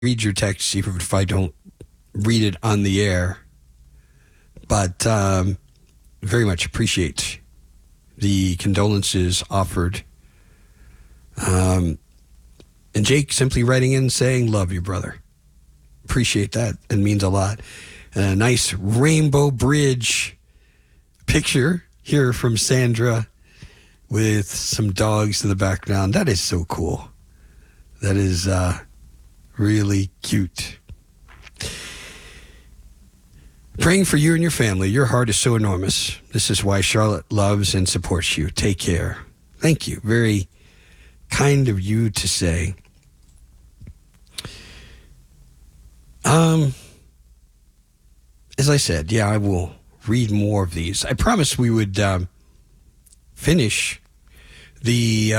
read your text even if I don't read it on the air. But very much appreciate the condolences offered. And Jake simply writing in saying, love you, brother. Appreciate that. It means a lot. A nice Rainbow Bridge picture here from Sandra with some dogs in the background. That is so cool. That is really cute. Praying for you and your family. Your heart is so enormous. This is why Charlotte loves and supports you. Take care. Thank you. Very kind of you to say. As I said, I will read more of these. I promised we would finish the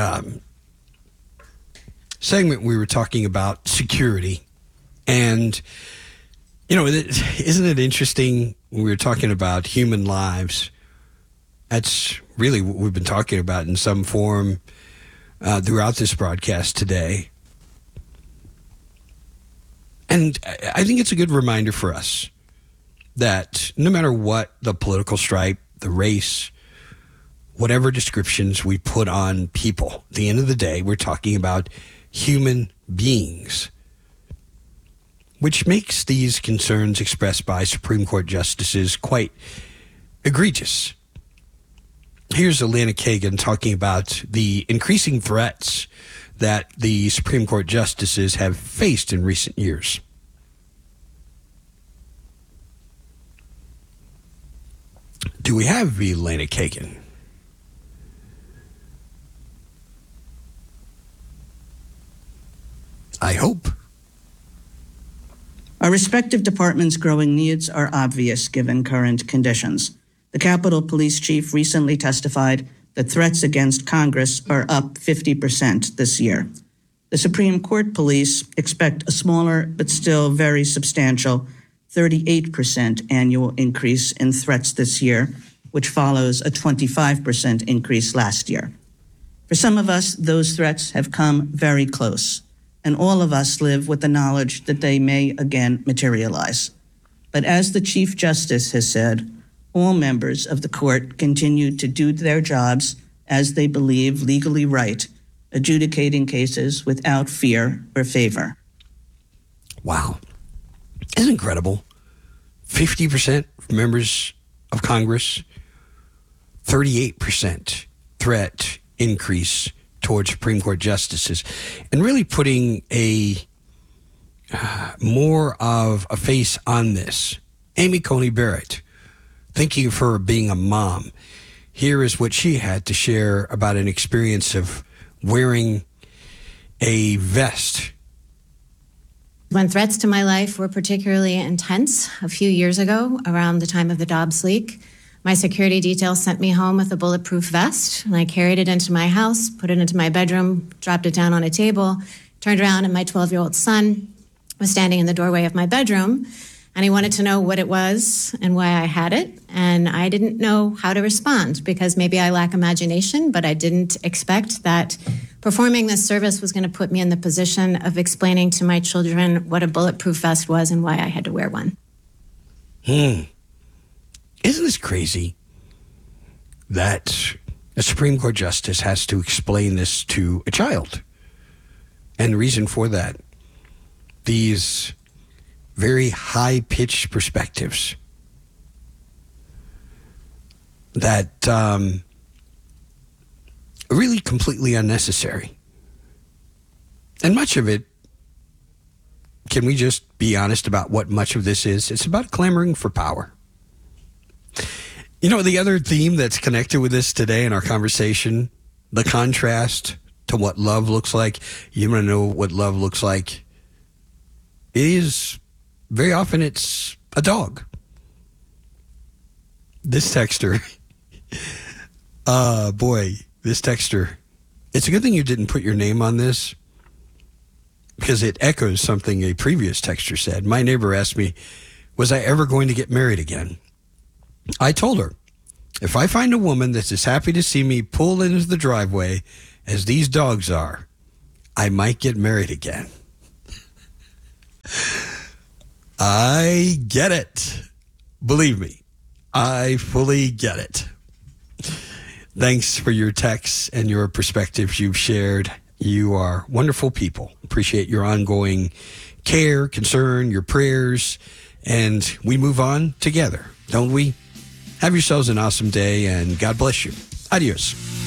segment we were talking about security. And, isn't it interesting when we were talking about human lives? That's really what we've been talking about in some form throughout this broadcast today. And I think it's a good reminder for us that no matter what the political stripe, the race, whatever descriptions we put on people, at the end of the day, we're talking about human beings, which makes these concerns expressed by Supreme Court justices quite egregious. Here's Elena Kagan talking about the increasing threats that the Supreme Court justices have faced in recent years. Do we have Elena Kagan? I hope. Our respective departments' growing needs are obvious given current conditions. The Capitol Police Chief recently testified that threats against Congress are up 50% this year. The Supreme Court Police expect a smaller but still very substantial 38% annual increase in threats this year, which follows a 25% increase last year. For some of us, those threats have come very close, and all of us live with the knowledge that they may again materialize. But as the Chief Justice has said, all members of the court continue to do their jobs as they believe legally right, adjudicating cases without fear or favor. Wow. Isn't it incredible? 50% members of Congress, 38% threat increase towards Supreme Court justices, and really putting a more of a face on this. Amy Coney Barrett, thinking of her being a mom, here is what she had to share about an experience of wearing a vest. When threats to my life were particularly intense a few years ago, around the time of the Dobbs leak, my security detail sent me home with a bulletproof vest, and I carried it into my house, put it into my bedroom, dropped it down on a table, turned around, and my 12-year-old son was standing in the doorway of my bedroom, and he wanted to know what it was and why I had it, and I didn't know how to respond because maybe I lack imagination, but I didn't expect that performing this service was going to put me in the position of explaining to my children what a bulletproof vest was and why I had to wear one. Isn't this crazy that a Supreme Court justice has to explain this to a child? And the reason for that, these very high-pitched perspectives that are really completely unnecessary. And much of it, can we just be honest about what much of this is? It's about clamoring for power. You know, the other theme that's connected with this today in our conversation, the contrast to what love looks like. You want to know what love looks like? It is, very often it's a dog. This texter, this texter, it's a good thing you didn't put your name on this because it echoes something a previous texter said. My neighbor asked me, was I ever going to get married again? I told her, if I find a woman that's as happy to see me pull into the driveway as these dogs are, I might get married again. I get it. Believe me, I fully get it. Thanks for your texts and your perspectives you've shared. You are wonderful people. Appreciate your ongoing care, concern, your prayers, and we move on together, don't we? Have yourselves an awesome day, and God bless you. Adios.